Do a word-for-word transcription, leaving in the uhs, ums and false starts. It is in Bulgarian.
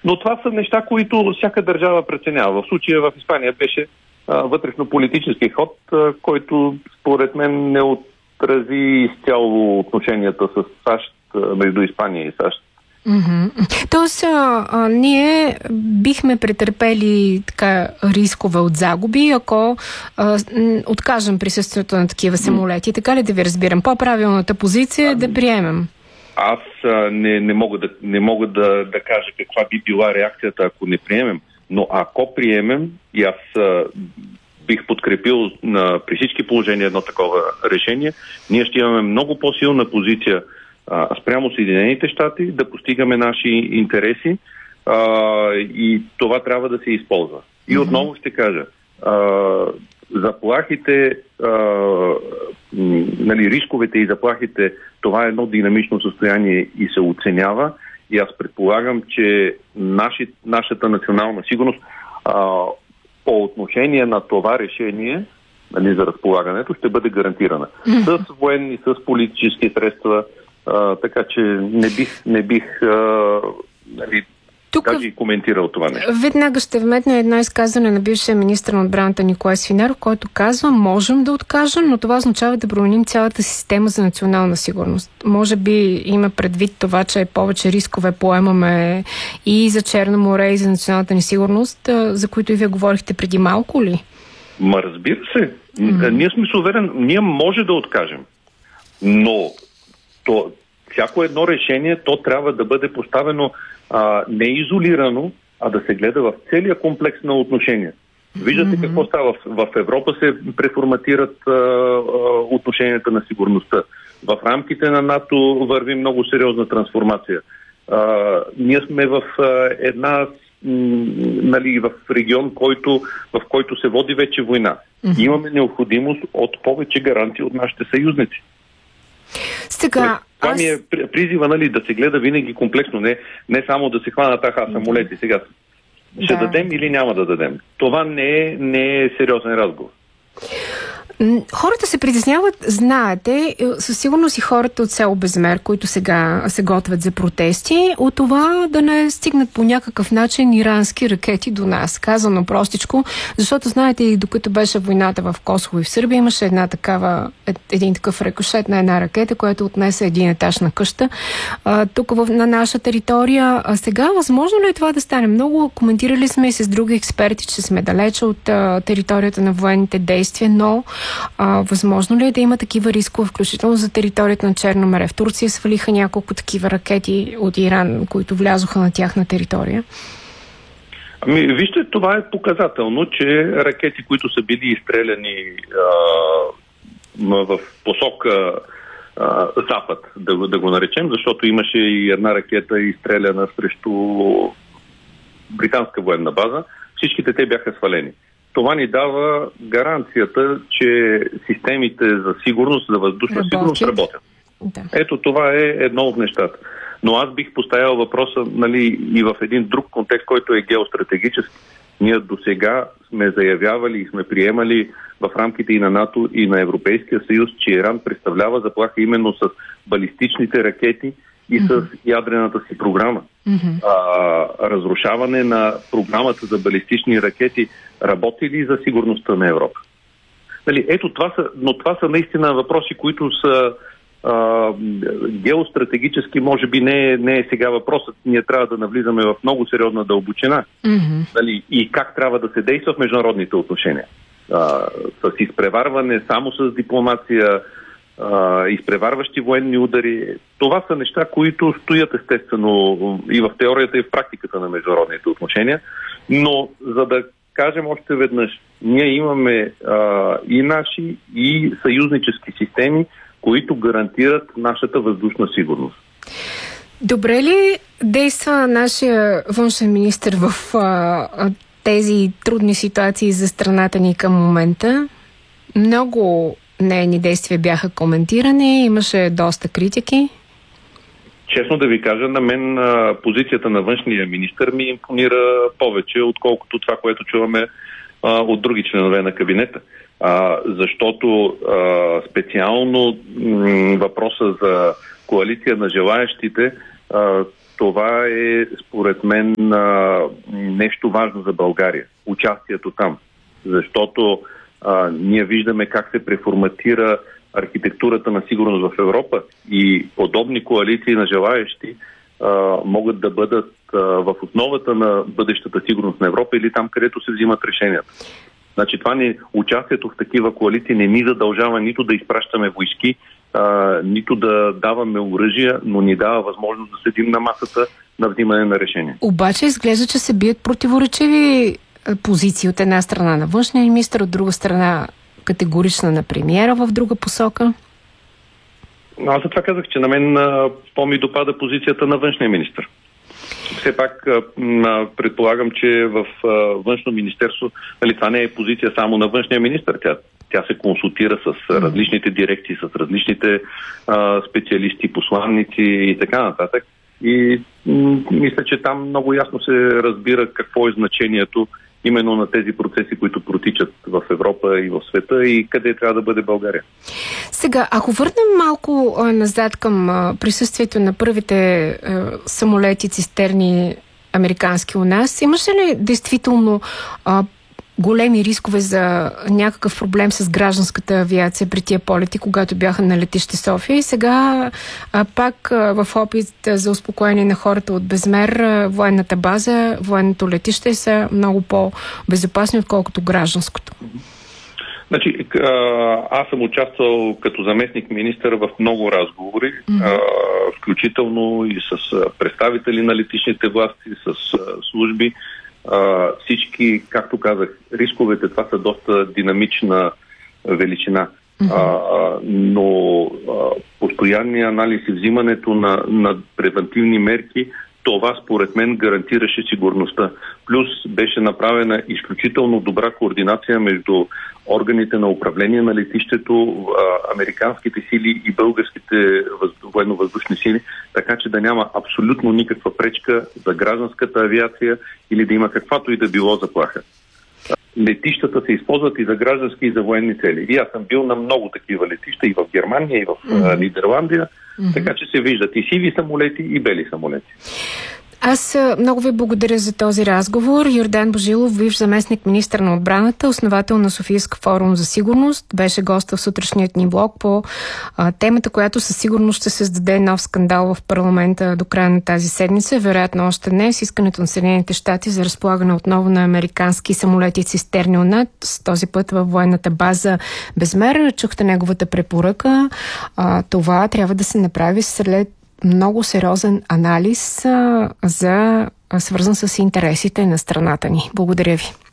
Но това са неща, които всяка държава преценява. В случая в Испания беше вътрешно-политически ход, а, който според мен не отрази изцяло отношенията с САЩ, между Испания и САЩ. Mm-hmm. Тоест, а, а, ние бихме претърпели така рискове от загуби, ако а, откажем присъствието на такива самолети. Така ли да ви разбирам? По-правилната позиция е да приемем. Аз а, не, не мога, да, не мога да, да кажа каква би била реакцията, ако не приемем. Но ако приемем, и аз а, бих подкрепил на, при всички положения едно такова решение, ние ще имаме много по-силна позиция а, спрямо Съединените щати, да постигаме наши интереси а, и това трябва да се използва. И mm-hmm. отново ще кажа, а, заплахите, а, нали, рисковете и заплахите, това е едно динамично състояние и се оценява. И аз предполагам, че наши, нашата национална сигурност а, по отношение на това решение, нали, за разполагането, ще бъде гарантирана. Mm-hmm. С военни, с политически средства, а, така че не бих, не бих а, нали, тук даже и коментирал това нещо. Веднага ще вметна едно изказване на бившия министър на отбраната Николай Свинаров, който казва: можем да откажем, но това означава да променим цялата система за национална сигурност. Може би има предвид това, че повече рискове поемаме и за Черно море, и за националната ни сигурност, за които и вие говорихте преди малко ли? Ма разбира се. Mm-hmm. Ние сме суверен. Ние може да откажем. Но то, всяко едно решение, то трябва да бъде поставено а, не изолирано, а да се гледа в целия комплекс на отношения. Виждате mm-hmm. какво става. В, в Европа се преформатират а, а, отношенията на сигурността. В рамките на НАТО върви много сериозна трансформация. А, ние сме в а, една м, нали, в регион, който, в който се води вече война. Mm-hmm. Имаме необходимост от повече гаранции от нашите съюзници. Сега, това аз... ми е призива, нали, да се гледа винаги комплексно, не, не само да се хванат аха самолети сега. Ще да. дадем или няма да дадем. Това не е, не е сериозен разговор. Хората се притесняват, знаете, със сигурност и хората от село Безмер, които сега се готвят за протести, от това да не стигнат по някакъв начин ирански ракети до нас. Казано простичко, защото знаете, и докато беше войната в Косово и в Сърбия, имаше една такава, един такъв рикошет на една ракета, която отнесе един етаж на къща а, тук в, на наша територия. А сега възможно ли е това да стане? Много коментирали сме и с други експерти, че сме далече от а, територията на военните действия, но А, възможно ли е да има такива рискове, включително за територията на Черно море? В Турция свалиха няколко такива ракети от Иран, които влязоха на тяхна територия. Ами, вижте, това е показателно, че ракети, които са били изстреляни а, в посока а, запад, да, да го наречем, защото имаше и една ракета изстреляна срещу британска военна база, всичките те бяха свалени. Това ни дава гаранцията, че системите за сигурност, за въздушна работят. сигурност работят. Да. Ето това е едно от нещата. Но аз бих поставял въпроса, нали, и в един друг контекст, който е геостратегически. Ние до сега сме заявявали и сме приемали в рамките и на НАТО, и на Европейския съюз, че Иран представлява заплаха именно с балистичните ракети и mm-hmm. с ядрената си програма. Mm-hmm. А, разрушаване на програмата за балистични ракети работи ли за сигурността на Европа? Нали, ето това са, но това са наистина въпроси, които са а, геостратегически, може би не е, не е сега въпросът. Ние трябва да навлизаме в много сериозна дълбочина. Mm-hmm. Нали, и как трябва да се действа в международните отношения. А, с изпреварване, само с дипломация, Uh, изпреварващи военни удари. Това са неща, които стоят естествено и в теорията, и в практиката на международните отношения. Но, за да кажем още веднъж, ние имаме uh, и наши, и съюзнически системи, които гарантират нашата въздушна сигурност. Добре ли действа нашия външен министър в uh, тези трудни ситуации за страната ни към момента? Много нейни действия бяха коментирани, имаше доста критики. Честно да ви кажа, на мен а, позицията на външния министър ми импонира повече, отколкото това, което чуваме а, от други членове на кабинета. А, защото а, специално м- въпроса за коалиция на желаящите, а, това е, според мен, а, нещо важно за България. Участието там. Защото а, ние виждаме как се преформатира архитектурата на сигурност в Европа и подобни коалиции на желаещи а, могат да бъдат а, в основата на бъдещата сигурност на Европа или там, където се взимат решенията. Значи това не, участието в такива коалиции не ни задължава нито да изпращаме войски, а, нито да даваме оръжия, но ни дава възможност да седим на масата на взимане на решения. Обаче изглежда, че се бият противоречиви позиции от една страна на външния министър, от друга страна категорична на премиера в друга посока. Аз за това казах, че на мен а, по-ми допада позицията на външния министър. Все пак а, предполагам, че в а, външно министерство, нали, това не е позиция само на външния министър. Тя, тя се консултира с а, различните дирекции, с различните а, специалисти, посланници и така нататък. И м- мисля, че там много ясно се разбира какво е значението именно на тези процеси, които протичат в Европа и в света и къде трябва да бъде България. Сега, ако върнем малко а, назад към а, присъствието на първите а, самолети цистерни американски у нас, имаше ли действително а, големи рискове за някакъв проблем с гражданската авиация при тия полети, когато бяха на летище София? И сега а, пак а, в опит за успокоение на хората от Безмер, а, военната база, военното летище са много по-безопасни, отколкото гражданското. Значи, аз съм участвал като заместник министър в много разговори, mm-hmm. включително и с представители на летищните власти, с служби. Uh, всички, както казах, рисковете, това са доста динамична величина. Mm-hmm. Uh, но uh, постоянния анализ и взимането на, на превентивни мерки, това според мен гарантираше сигурността. Плюс беше направена изключително добра координация между органите на управление на летището, uh, американските сили и българските въз... военно-въздушни сили, така че да няма абсолютно никаква пречка за гражданската авиация или да има каквато и да било заплаха. Летищата се използват и за граждански, и за военни цели. И аз съм бил на много такива летища и в Германия, и в mm-hmm. Нидерландия, mm-hmm. така че се виждат и сиви самолети, и бели самолети. Аз много ви благодаря за този разговор. Йордан Божилов, бивш заместник министър на отбраната, основател на Софийска форум за сигурност, беше гост в сутрешният ни блог по а, темата, която със сигурност ще създаде нов скандал в парламента до края на тази седмица, вероятно още днес, искането на Съединените щати за разполагане отново на американски самолети цистерни у нас, с този път във военната база Безмер. Чухте неговата препоръка. А, това трябва да се направи след много сериозен анализ а, за а, свързан с интересите на страната ни. Благодаря ви.